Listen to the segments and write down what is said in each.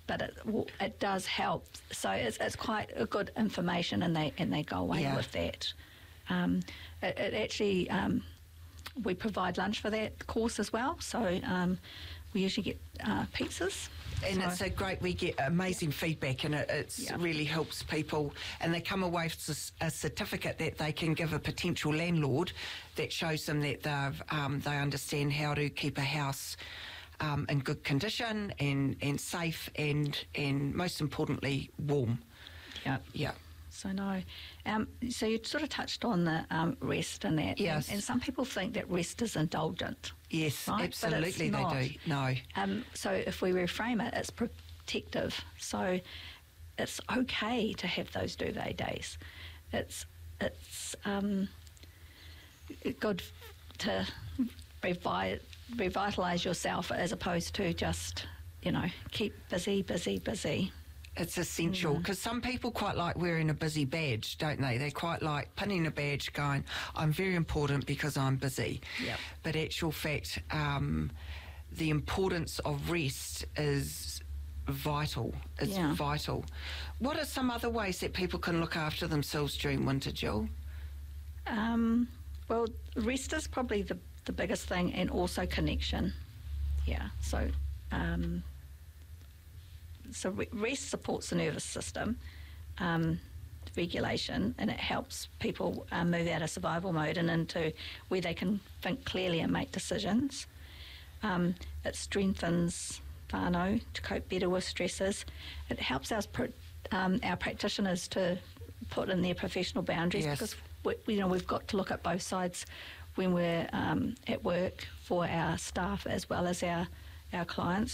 but it does help. So it's quite a good information, and they go away with that. It actually, we provide lunch for that course as well. So we usually get pizzas. And it's we get amazing feedback, and it really helps people. And they come away with a certificate that they can give a potential landlord that shows them that they understand how to keep a house in good condition and safe and most importantly warm. Yeah. So no. So you sort of touched on the rest and that. Yes. And some people think that rest is indulgent. Yes, right? absolutely they do. No. So if we reframe it, it's protective. So it's okay to have those duvet days. It's good to revitalise yourself as opposed to just, keep busy. It's essential because some people quite like wearing a busy badge, don't they? They quite like pinning a badge going, I'm very important because I'm busy. Yep. But actual fact, the importance of rest is vital. It's vital. What are some other ways that people can look after themselves during winter, Jill? Well, rest is probably the biggest thing, and also connection. Yeah, so... So rest supports the nervous system, regulation, and it helps people move out of survival mode and into where they can think clearly and make decisions. It strengthens whānau to cope better with stresses. It helps our practitioners to put in their professional boundaries, because we've got to look at both sides when we're at work for our staff as well as our clients.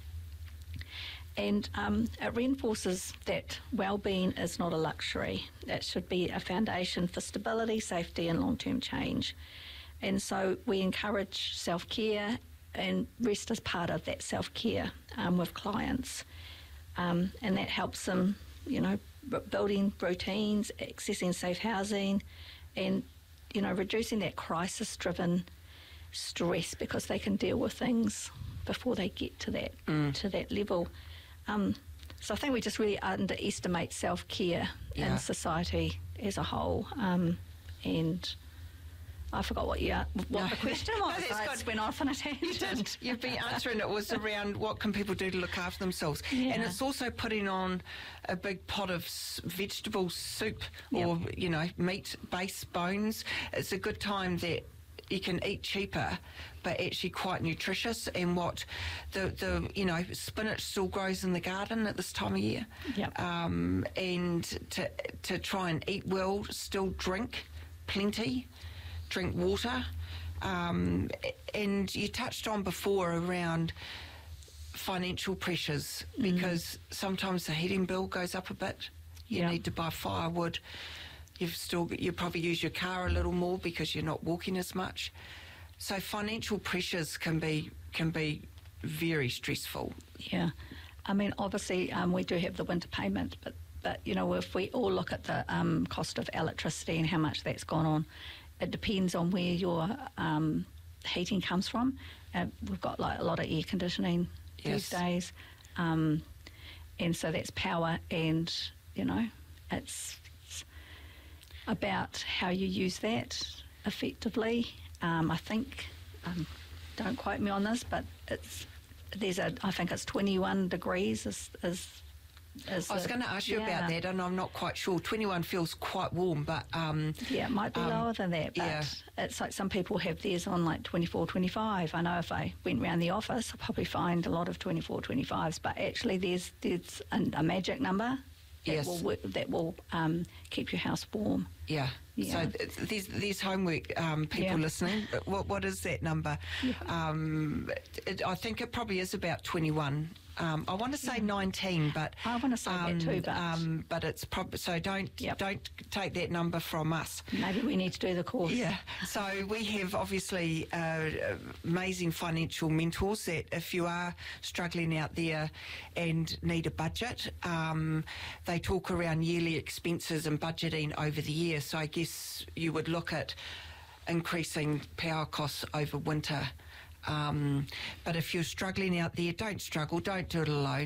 And it reinforces that well-being is not a luxury. It should be a foundation for stability, safety and long-term change. And so we encourage self-care, and rest is part of that self-care with clients. And that helps them, building routines, accessing safe housing, and, reducing that crisis-driven stress, because they can deal with things before they get to that level. So I think we just really underestimate self-care in society as a whole. And I forgot what the question was. I went off on a tangent. You've been answering it was around what can people do to look after themselves. Yeah. And it's also putting on a big pot of vegetable soup or, meat-based bones. It's a good time that you can eat cheaper, but actually quite nutritious. And what the spinach still grows in the garden at this time of year. Yep. And to try and eat well, still drink plenty, drink water. And you touched on before around financial pressures, because sometimes the heating bill goes up a bit. You need to buy firewood. You probably use your car a little more because you're not walking as much. So financial pressures can be very stressful. Yeah, I mean, obviously we do have the winter payment, but if we all look at the cost of electricity and how much that's gone on, it depends on where your heating comes from. We've got a lot of air conditioning these days, and so that's power, and it's about how you use that effectively. I think, don't quote me on this, but I think it's 21 degrees is I was going to ask you about that, and I'm not quite sure. 21 feels quite warm, but... it might be lower than that, but it's like some people have theirs on like 24, 25. I know if I went around the office, I'll probably find a lot of 24, 25s, but actually there's a magic number that will keep your house warm. Yeah. So there's homework, people listening. What is that number? Yeah. I think it probably is about 21. I want to say 19, but I want to say that too. But it's probably so. Don't take that number from us. Maybe we need to do the course. Yeah. So we have obviously amazing financial mentors that if you are struggling out there and need a budget, they talk around yearly expenses and budgeting over the year. So I guess you would look at increasing power costs over winter. But if you're struggling out there, don't struggle. Don't do it alone.